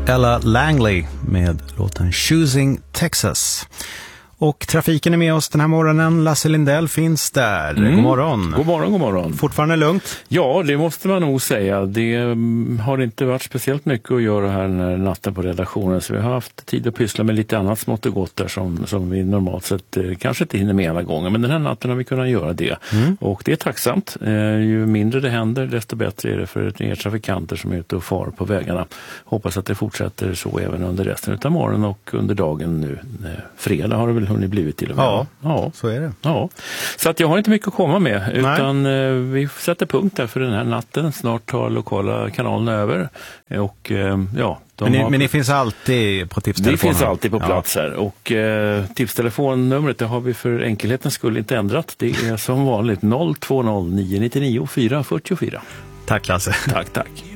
Ella Langley med låten Choosing Texas. Och trafiken är med oss den här morgonen. Lasse Lindell finns där. God morgon. God morgon, god morgon. Fortfarande lugnt? Ja, det måste man nog säga. Det har inte varit speciellt mycket att göra här när natten på redaktionen. Så vi har haft tid att pyssla med lite annat smått och gott där som vi normalt sett kanske inte hinner med alla gånger. Men den här natten har vi kunnat göra det. Och det är tacksamt. Ju mindre det händer, desto bättre är det för er trafikanter som är ute och far på vägarna. Hoppas att det fortsätter så även under resten av morgonen och under dagen nu. Fredag har det väl hunnit blivit till och med. Ja, så är det. Ja. Så att jag har inte mycket att komma med utan vi sätter punkt där för den här natten. Snart tar lokala kanalerna över och men ni finns alltid på tipstelefonen? Det finns alltid på plats här och tipstelefonnumret det har vi för enkelhetens skull inte ändrat. Det är som vanligt 020 999 444. Tack Lasse. Tack.